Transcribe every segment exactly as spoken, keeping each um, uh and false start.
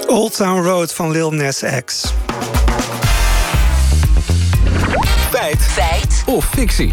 Old Town Road van Lil Nas X. Feit. Feit. Of fictie.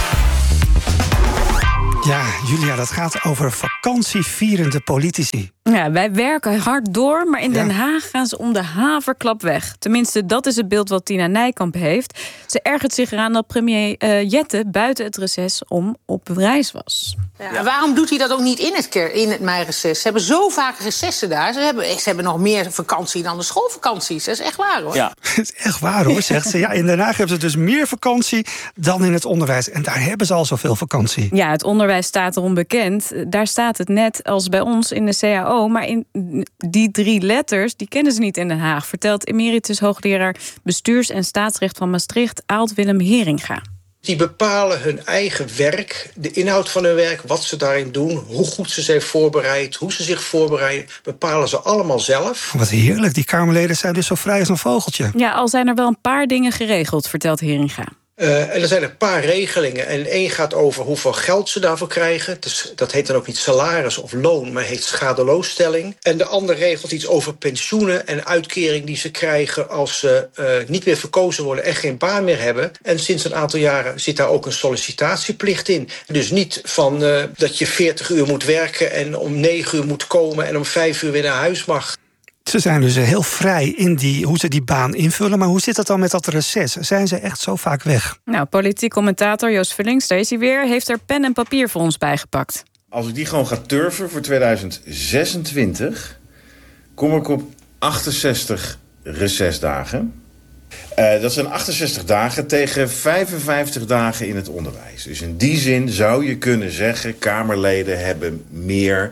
Ja, Julia, dat gaat over vakantievierende politici. Ja, wij werken hard door, maar in Den Ja. Haag gaan ze om de haverklap weg. Tenminste, dat is het beeld wat Tina Nijkamp heeft. Ze ergert zich eraan dat premier uh, Jette buiten het reces om op reis was. Ja, waarom doet hij dat ook niet in het, ker- in het meireces? Ze hebben zo vaak recessen daar. Ze hebben, ze hebben nog meer vakantie dan de schoolvakanties. Dat is echt waar, hoor. Ja. Het is echt waar, hoor, zegt ze. Ja, in Den Haag hebben ze dus meer vakantie dan in het onderwijs. En daar hebben ze al zoveel vakantie. Ja, het onderwijs staat erom bekend. Daar staat het net als bij ons in de C A O. Maar in die drie letters, die kennen ze niet in Den Haag. Vertelt emeritus hoogleraar bestuurs- en staatsrecht van Maastricht, Aalt Willem Heringa. Die bepalen hun eigen werk, de inhoud van hun werk, wat ze daarin doen, hoe goed ze zijn voorbereid, hoe ze zich voorbereiden, bepalen ze allemaal zelf. Wat heerlijk, die Kamerleden zijn dus zo vrij als een vogeltje. Ja, al zijn er wel een paar dingen geregeld, vertelt Heringa. Uh, en er zijn een paar regelingen. En één gaat over hoeveel geld ze daarvoor krijgen. Dus dat heet dan ook niet salaris of loon, maar heet schadeloosstelling. En de andere regelt iets over pensioenen en uitkering die ze krijgen als ze uh, niet meer verkozen worden en geen baan meer hebben. En sinds een aantal jaren zit daar ook een sollicitatieplicht in. Dus niet van uh, dat je veertig uur moet werken en om negen uur moet komen en om vijf uur weer naar huis mag. Ze zijn dus heel vrij in die, hoe ze die baan invullen. Maar hoe zit het dan met dat reces? Zijn ze echt zo vaak weg? Nou, politiek commentator Joost Vullings, daar is hij weer, heeft er pen en papier voor ons bijgepakt. Als ik die gewoon ga turven voor tweeduizend zesentwintig... kom ik op achtenzestig recesdagen. Uh, dat zijn achtenzestig dagen tegen vijfenvijftig dagen in het onderwijs. Dus in die zin zou je kunnen zeggen, Kamerleden hebben meer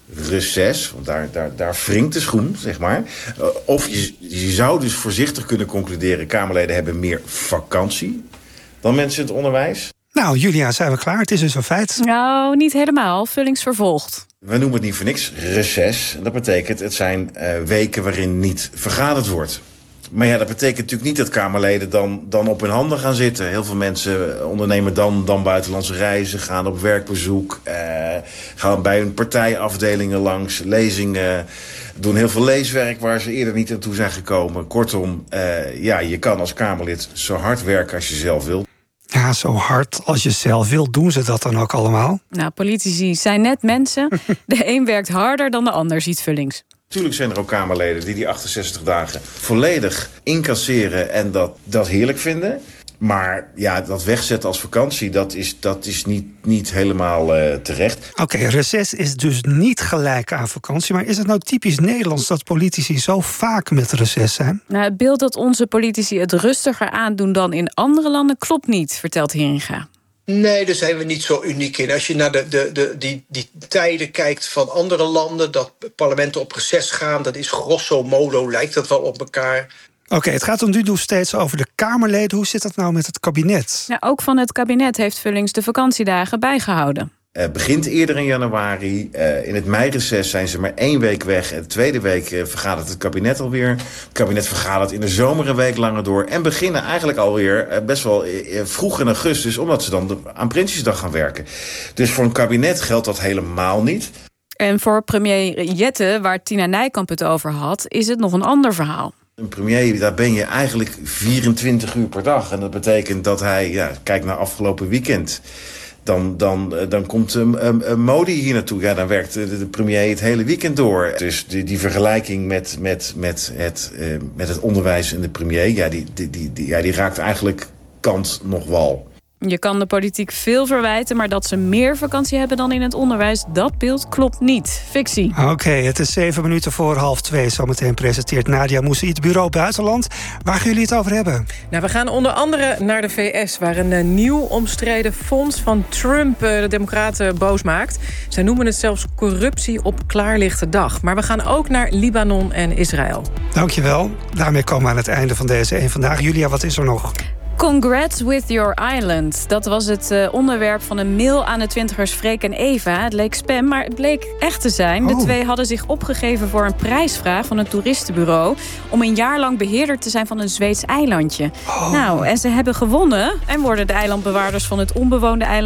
reces, want daar, daar, daar wringt de schoen, zeg maar. Uh, of je, je zou dus voorzichtig kunnen concluderen, Kamerleden hebben meer vakantie dan mensen in het onderwijs. Nou, Julia, zijn we klaar? Het is dus een feit. Nou, niet helemaal. Vullings vervolgt. We noemen het niet voor niks reces. En dat betekent, het zijn uh, weken waarin niet vergaderd wordt. Maar ja, dat betekent natuurlijk niet dat Kamerleden dan, dan op hun handen gaan zitten. Heel veel mensen ondernemen dan, dan buitenlandse reizen, gaan op werkbezoek, eh, gaan bij hun partijafdelingen langs, lezingen, doen heel veel leeswerk waar ze eerder niet naartoe zijn gekomen. Kortom, eh, ja, je kan als Kamerlid zo hard werken als je zelf wilt. Ja, zo hard als je zelf wilt, doen ze dat dan ook allemaal? Nou, politici zijn net mensen. De een werkt harder dan de ander, ziet Vullings. Natuurlijk zijn er ook Kamerleden die die achtenzestig dagen volledig incasseren en dat, dat heerlijk vinden. Maar ja, dat wegzetten als vakantie, dat is, dat is niet, niet helemaal uh, terecht. Oké, okay, reces is dus niet gelijk aan vakantie. Maar is het nou typisch Nederlands dat politici zo vaak met reces zijn? Nou, het beeld dat onze politici het rustiger aandoen dan in andere landen klopt niet, vertelt Heringa. Nee, daar zijn we niet zo uniek in. Als je naar de, de, de, die, die tijden kijkt van andere landen, dat parlementen op reces gaan, dat is grosso modo, lijkt dat wel op elkaar. Oké, okay, het gaat om nu dus steeds over de Kamerleden. Hoe zit dat nou met het kabinet? Nou, ook van het kabinet heeft Vullings de vakantiedagen bijgehouden. Het uh, begint eerder in januari. Uh, in het meireces zijn ze maar één week weg. En de tweede week uh, vergadert het kabinet alweer. Het kabinet vergadert in de zomer een week langer door. En beginnen eigenlijk alweer uh, best wel uh, vroeg in augustus, omdat ze dan de, aan Prinsjesdag gaan werken. Dus voor een kabinet geldt dat helemaal niet. En voor premier Jette, waar Tina Nijkamp het over had, is het nog een ander verhaal. Een premier, daar ben je eigenlijk vierentwintig uur per dag. En dat betekent dat hij, ja, kijk naar afgelopen weekend. Dan, dan, dan komt um, um, Modi hier naartoe. Ja, dan werkt de, de premier het hele weekend door. Dus die, die vergelijking met, met, met, het, uh, met het onderwijs en de premier, ja, die, die, die, die, ja, die raakt eigenlijk kant nog wal. Je kan de politiek veel verwijten, maar dat ze meer vakantie hebben dan in het onderwijs, dat beeld klopt niet. Fictie. Oké, okay, het is zeven minuten voor half twee. Zometeen presenteert Nadia Moussaïd, Bureau Buitenland. Waar gaan jullie het over hebben? Nou, we gaan onder andere naar de V S, waar een uh, nieuw omstreden fonds van Trump uh, de Democraten boos maakt. Zij noemen het zelfs corruptie op klaarlichte dag. Maar we gaan ook naar Libanon en Israël. Dankjewel. Daarmee komen we aan het einde van deze één Vandaag. Julia, wat is er nog? Congrats with your island. Dat was het uh, onderwerp van een mail aan de twintigers Freek en Eva. Het leek spam, maar het bleek echt te zijn. Oh. De twee hadden zich opgegeven voor een prijsvraag van een toeristenbureau om een jaar lang beheerder te zijn van een Zweeds eilandje. Oh. Nou, en ze hebben gewonnen en worden de eilandbewaarders van het onbewoonde eilandje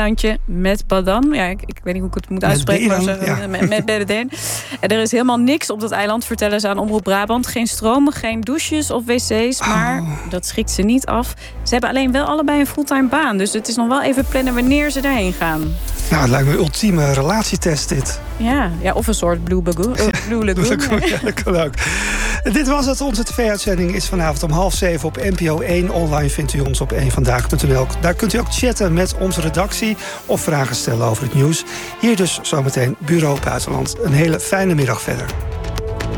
met Badan. Ja, ik, ik weet niet hoe ik het moet uitspreken. Met maar Badan, ze, ja. met, met Badan. En er is helemaal niks op dat eiland, vertellen ze aan Omroep Brabant. Geen stroom, geen douches of wc's. Maar Oh. dat schrikt ze niet af. Ze hebben alleen wel allebei een fulltime baan. Dus het is nog wel even plannen wanneer ze daarheen gaan. Nou, het lijkt me een ultieme relatietest dit. Ja, ja of een soort Blue Lagoon. Uh, Blue Lagoon. Ja, dat kan ook. Dit was het. Onze tv-uitzending is vanavond om half zeven op N P O één. Online vindt u ons op één vandaag punt n l. Daar kunt u ook chatten met onze redactie of vragen stellen over het nieuws. Hier dus zometeen Bureau Buitenland. Een hele fijne middag verder.